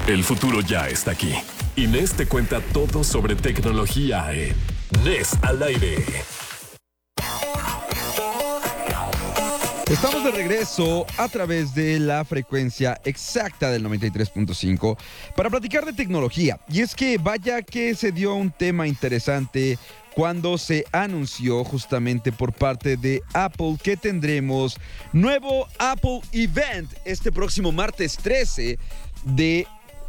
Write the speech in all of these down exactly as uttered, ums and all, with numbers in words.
El futuro ya está aquí. Inés te cuenta todo sobre tecnología en Inés al aire. Estamos de regreso a través de la frecuencia exacta del noventa y tres punto cinco para platicar de tecnología. Y es que vaya que se dio un tema interesante cuando se anunció justamente por parte de Apple que tendremos nuevo Apple Event este próximo martes trece de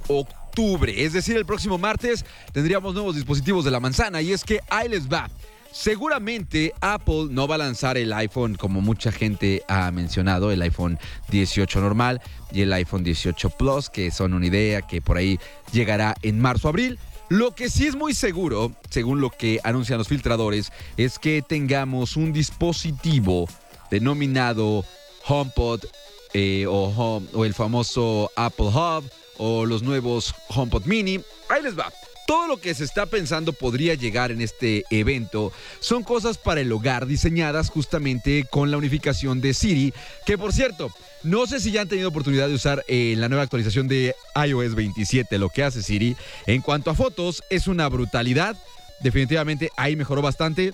octubre. Es decir, el próximo martes tendríamos nuevos dispositivos de la manzana. Y es que ahí les va. Seguramente Apple no va a lanzar el iPhone como mucha gente ha mencionado, el iPhone dieciocho normal y el iPhone dieciocho Plus, que son una idea que por ahí llegará en marzo o abril. Lo que sí es muy seguro, según lo que anuncian los filtradores, es que tengamos un dispositivo denominado HomePod eh, o, Home, o el famoso Apple Hub o los nuevos HomePod Mini. Ahí les va. Todo lo que se está pensando podría llegar en este evento son cosas para el hogar diseñadas justamente con la unificación de Siri, que por cierto, no sé si ya han tenido oportunidad de usar eh, la nueva actualización de iOS veintisiete, lo que hace Siri. En cuanto a fotos, es una brutalidad. Definitivamente ahí mejoró bastante.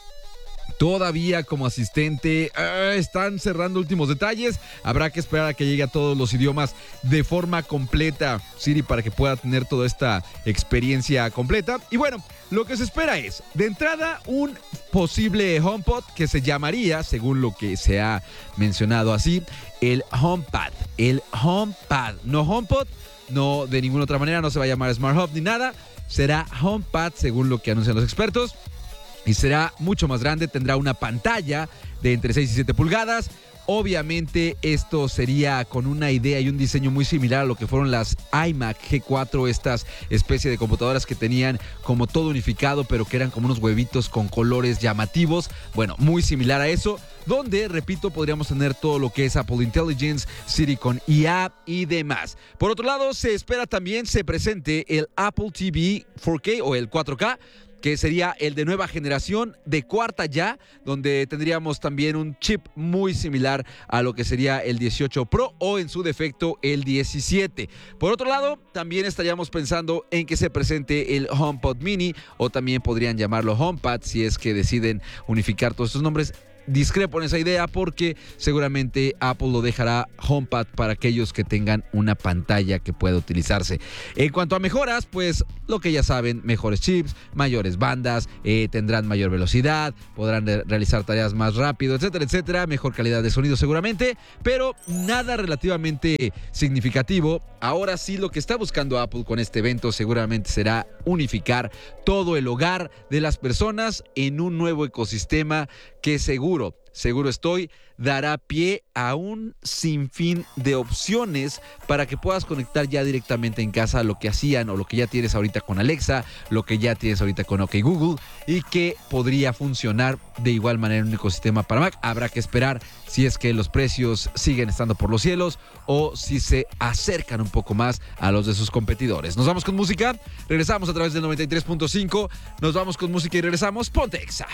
Todavía como asistente uh, están cerrando últimos detalles. Habrá que esperar a que llegue a todos los idiomas de forma completa Siri para que pueda tener toda esta experiencia completa. Y bueno, lo que se espera es, de entrada, un posible HomePod que se llamaría, según lo que se ha mencionado así, el HomePad. El HomePad, no HomePod, no de ninguna otra manera, no se va a llamar Smart Hub ni nada. Será HomePad, según lo que anuncian los expertos. Y será mucho más grande, tendrá una pantalla de entre seis y siete pulgadas. Obviamente esto sería con una idea y un diseño muy similar a lo que fueron las iMac G cuatro, estas especie de computadoras que tenían como todo unificado, pero que eran como unos huevitos con colores llamativos. Bueno, muy similar a eso, donde, repito, podríamos tener todo lo que es Apple Intelligence, Siri con I A y demás. Por otro lado, se espera también se presente el Apple T V cuatro K o el cuatro K, que sería el de nueva generación, de cuarta ya, donde tendríamos también un chip muy similar a lo que sería el dieciocho Pro o en su defecto el diecisiete. Por otro lado, también estaríamos pensando en que se presente el HomePod Mini, o también podrían llamarlo HomePad si es que deciden unificar todos estos nombres. Discrepo en esa idea porque seguramente Apple lo dejará HomePad para aquellos que tengan una pantalla que pueda utilizarse. En cuanto a mejoras, pues lo que ya saben, mejores chips, mayores bandas, eh, tendrán mayor velocidad, podrán de- realizar tareas más rápido, etcétera, etcétera, mejor calidad de sonido seguramente, pero nada relativamente significativo. Ahora sí, lo que está buscando Apple con este evento seguramente será unificar todo el hogar de las personas en un nuevo ecosistema que seguro, seguro estoy, dará pie a un sinfín de opciones para que puedas conectar ya directamente en casa lo que hacían o lo que ya tienes ahorita con Alexa, lo que ya tienes ahorita con OK Google, y que podría funcionar de igual manera en un ecosistema para Mac. Habrá que esperar si es que los precios siguen estando por los cielos o si se acercan un poco más a los de sus competidores. Nos vamos con música, regresamos a través del noventa y tres punto cinco, nos vamos con música y regresamos. Ponte Exa.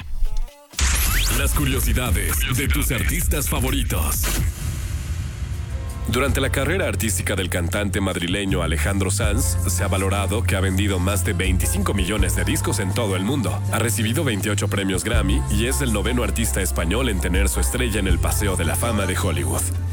Las curiosidades de tus artistas favoritos. Durante la carrera artística del cantante madrileño Alejandro Sanz, se ha valorado que ha vendido más de veinticinco millones de discos en todo el mundo. Ha recibido veintiocho premios Grammy y es el noveno artista español en tener su estrella en el Paseo de la Fama de Hollywood.